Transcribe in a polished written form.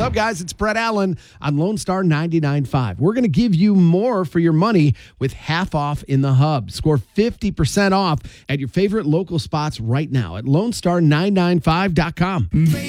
up, guys? It's Brett Allen on Lone Star 99.5. We're going to give you more for your money with half off in the hub. Score 50% off at your favorite local spots right now at LoneStar995.com.